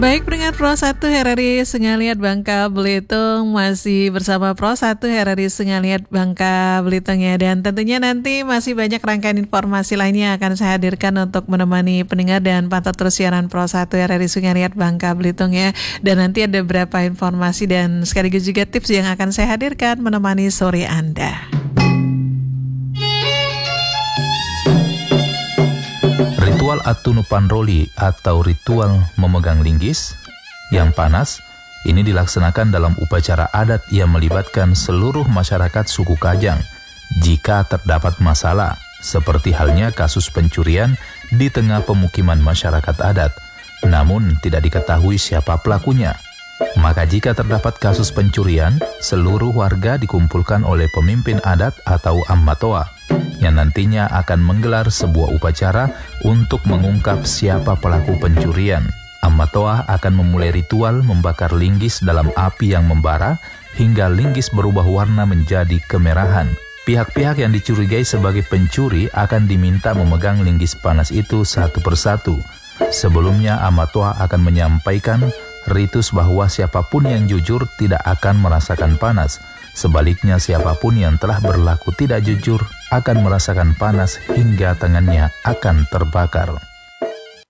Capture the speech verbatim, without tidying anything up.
Baik, pendengar Pro satu H R R I Sengaliat Bangka Belitung, masih bersama Pro satu H R R I Sengaliat Bangka Belitung ya. Dan tentunya nanti masih banyak rangkaian informasi lainnya akan saya hadirkan untuk menemani pendengar dan pantau terus siaran Pro satu H R R I Sengaliat Bangka Belitung ya. Dan nanti ada beberapa informasi dan sekaligus juga tips yang akan saya hadirkan menemani sore Anda. Ritual Atunu Panroli atau ritual memegang linggis yang panas ini dilaksanakan dalam upacara adat yang melibatkan seluruh masyarakat suku Kajang jika terdapat masalah seperti halnya kasus pencurian di tengah pemukiman masyarakat adat namun tidak diketahui siapa pelakunya. Maka jika terdapat kasus pencurian, seluruh warga dikumpulkan oleh pemimpin adat atau ammatoa yang nantinya akan menggelar sebuah upacara untuk mengungkap siapa pelaku pencurian. Ammatoa akan memulai ritual membakar linggis dalam api yang membara hingga linggis berubah warna menjadi kemerahan. Pihak-pihak yang dicurigai sebagai pencuri akan diminta memegang linggis panas itu satu persatu. Sebelumnya ammatoa akan menyampaikan ritus bahwa siapapun yang jujur tidak akan merasakan panas. Sebaliknya siapapun yang telah berlaku tidak jujur akan merasakan panas hingga tangannya akan terbakar.